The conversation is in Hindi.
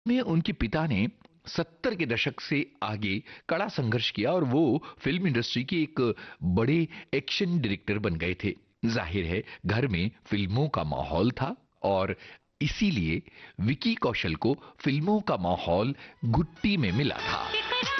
में उनके पिता ने 70 के दशक से आगे कड़ा संघर्ष किया और वो फिल्म इंडस्ट्री के एक बड़े एक्शन डायरेक्टर बन गए थे। जाहिर है घर में फिल्मों का माहौल था और इसीलिए विकी कौशल को फिल्मों का माहौल घुट्टी में मिला था।